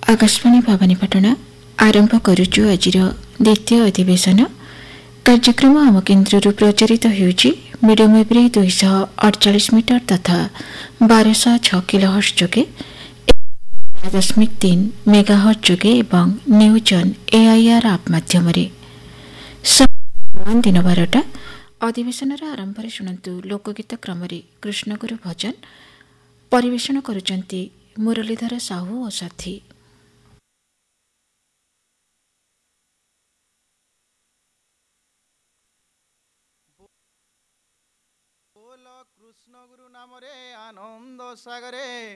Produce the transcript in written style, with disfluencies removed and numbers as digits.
आकाशवाणी भवानीपाटना आरंभ करुचु आजिर द्वितीय अधिवेशन कार्यक्रम आम केन्द्र प्रचारित होउछि मीडियम वेव 248 मीटर तथा 1206 किलोहर्ट्ज जोगे 1.3 मेगाहर्ट्ज जोगे एवं न्यूज ऑन एआईआर आप माध्यम दिन 12टा अधिवेशन आरंभ शुणु लोकगीत क्रम कृष्णगुरु भजन परिवेषण करुचंती मुरलीधर साहू और साथी। कृष्ण गुरु नाम रे आनंद सागरे